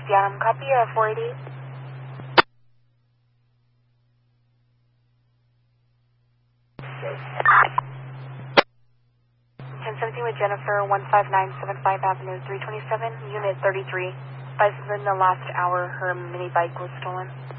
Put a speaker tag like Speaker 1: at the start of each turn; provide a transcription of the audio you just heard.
Speaker 1: Adam, copy 488. 1017 with Jennifer, 15975 Avenue, 327, Unit 33. Advised within the last hour, her mini bike was stolen.